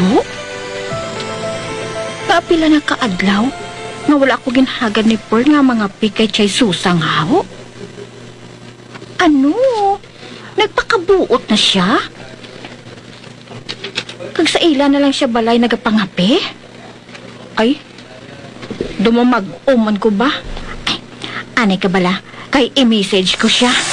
nahitabo? Kapila na kaadlaw, nga wala ko ginhagad ni Pearl nga mga pikay chay susang haw. Ano? Nagpakabuot na siya? Kag sa ila na lang siya balay nagapangapi? Ay, dumamag-uman ko ba? Ay, anay ka bala, kay i-message ko siya.